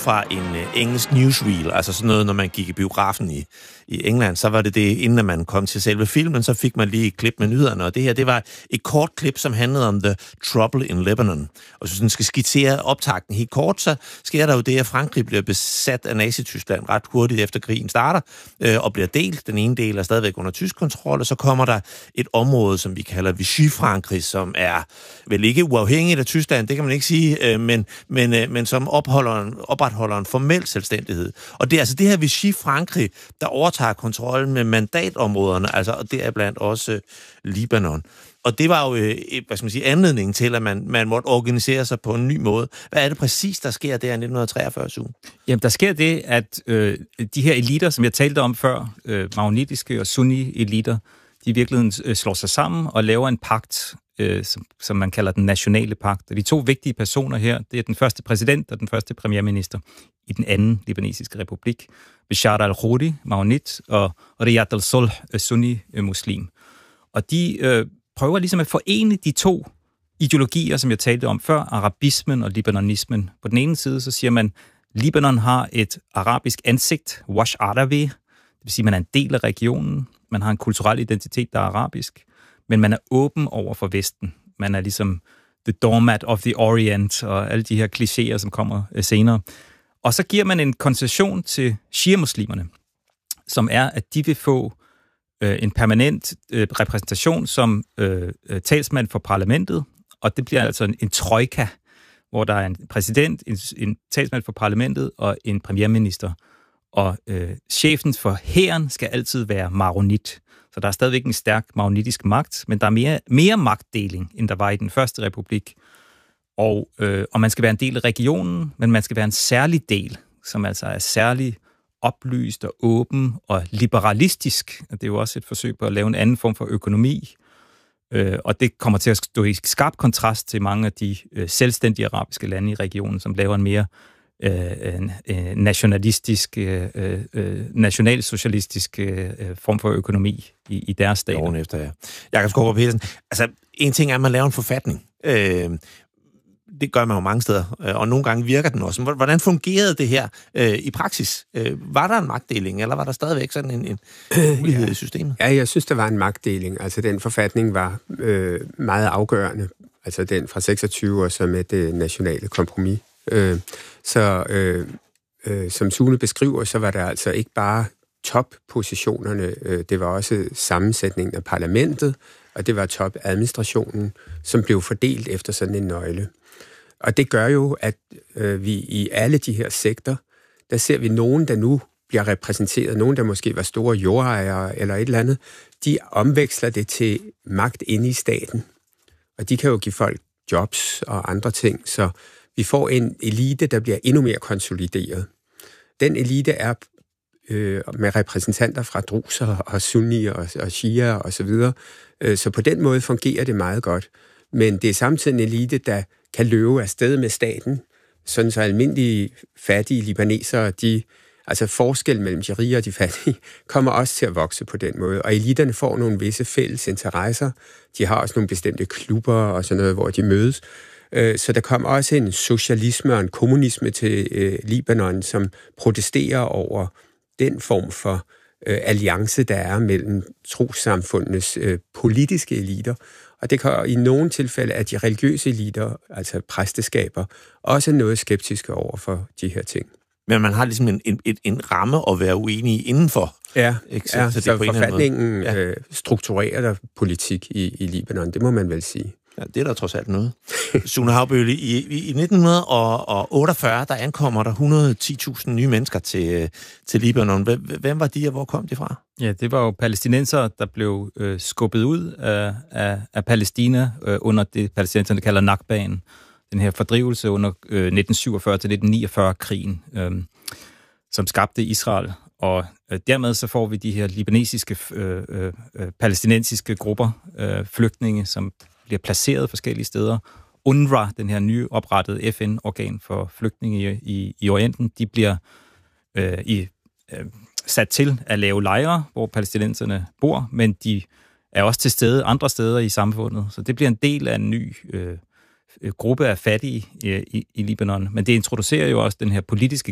fra en engelsk newsreel, altså sådan noget, når man gik i biografen i England, så var det inden man kom til selve filmen, så fik man lige et klip med nyhederne, og det her, det var et kort klip, som handlede om The Trouble in Lebanon. Og hvis man skal skitsere optakten helt kort, så sker der jo det, at Frankrig bliver besat af Nazi-Tyskland ret hurtigt efter krigen starter, og bliver delt. Den ene del er stadigvæk under tysk kontrol, og så kommer der et område, som vi kalder Vichy-Frankrig, som er vel ikke uafhængigt af Tyskland, det kan man ikke sige, men som opretholder en formel selvstændighed. Og det er altså det her Vichy-Frankrig, der overtager kontrollen med mandatområderne, altså og det er blandt også Libanon. Og det var jo, anledningen til, at man måtte organisere sig på en ny måde. Hvad er det præcis, der sker der i 1943? Jamen, der sker det, at de her eliter, som jeg talte om før, maronitiske og sunni-eliter, de i virkeligheden slår sig sammen og laver en pagt, som man kalder den nationale pagt. Og de to vigtige personer her, det er den første præsident og den første premierminister i den anden libanesiske republik, Bashar al-Ghuri, maronit, og Riyad al-Sulh, sunni-muslim. Og de prøver ligesom at forene de to ideologier, som jeg talte om før, arabismen og libanonismen. På den ene side, så siger man, Libanon har et arabisk ansigt, wash arabi, det vil sige, man er en del af regionen, man har en kulturel identitet, der er arabisk, men man er åben over for Vesten. Man er ligesom the doormat of the Orient, og alle de her klichéer, som kommer senere. Og så giver man en koncession til shia-muslimerne, som er, at de vil få en permanent repræsentation som talsmand for parlamentet, og det bliver altså en trojka, hvor der er en præsident, en talsmand for parlamentet og en premierminister. Og chefen for hæren skal altid være maronit. Så der er stadigvæk en stærk maronitisk magt, men der er mere magtdeling, end der var i den første republik. Og man skal være en del af regionen, men man skal være en særlig del, som altså er særlig oplyst og åben og liberalistisk. Og det er jo også et forsøg på at lave en anden form for økonomi. Og det kommer til at stå i skarp kontrast til mange af de selvstændige arabiske lande i regionen, som laver en mere nationalistisk, nationalsocialistisk form for økonomi i deres stater. Åren efter, ja. Jakob Skovgaard Petersen, altså en ting er, at man laver en forfatning. Det gør man jo mange steder, og nogle gange virker den også. Hvordan fungerede det her i praksis? Var der en magtdeling, eller var der stadigvæk sådan en mulighed i systemet? Ja, jeg synes, der var en magtdeling. Altså, den forfatning var meget afgørende. Altså, den fra 26 år, som er det nationale kompromis. Som Sune beskriver, så var der altså ikke bare toppositionerne, det var også sammensætningen af parlamentet, og det var topadministrationen, som blev fordelt efter sådan en nøgle. Og det gør jo, at vi i alle de her sektor, der ser vi nogen, der nu bliver repræsenteret, nogen, der måske var store jordejere eller et eller andet, de omveksler det til magt inde i staten. Og de kan jo give folk jobs og andre ting, så vi får en elite, der bliver endnu mere konsolideret. Den elite er med repræsentanter fra druser og sunni og shia og så videre. Så på den måde fungerer det meget godt. Men det er samtidig en elite, der kan løbe afsted med staten, sådan så almindelige fattige libanesere, altså forskellen mellem de rige og de fattige, kommer også til at vokse på den måde. Og eliterne får nogle visse fælles interesser. De har også nogle bestemte klubber og sådan noget, hvor de mødes. Så der kom også en socialisme og en kommunisme til Libanon, som protesterer over den form for alliance, der er mellem trossamfundenes politiske eliter. Og det kan i nogle tilfælde, at de religiøse eliter, altså præsteskaber, også er noget skeptiske over for de her ting. Men man har ligesom en ramme at være uenige indenfor. Ja, så forfatningen strukturerer der politik i Libanon, det må man vel sige. Ja, det er der trods alt noget. Sune Haubølle, i 1948, der ankommer der 110.000 nye mennesker til Libanon. Hvem var de, og hvor kom de fra? Ja, det var jo palæstinenser, der blev skubbet ud af Palæstina under det, palæstinenserne kalder Nakbaen. Den her fordrivelse under 1947-1949-krigen, som skabte Israel. Og dermed så får vi de her libanesiske, palæstinensiske grupper, flygtninge, som bliver placeret forskellige steder. UNRWA, den her nye oprettede FN-organ for flygtninge i Orienten, de bliver sat til at lave lejre, hvor palæstinenserne bor, men de er også til stede andre steder i samfundet. Så det bliver en del af en ny gruppe af fattige i Libanon. Men det introducerer jo også den her politiske